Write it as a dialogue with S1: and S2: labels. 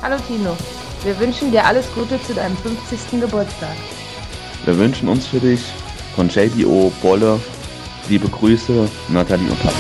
S1: Hallo Tino, wir wünschen dir alles Gute zu deinem 50. Geburtstag.
S2: Wir wünschen uns für dich von JBO Bolle liebe Grüße, Nathalie und Patrick.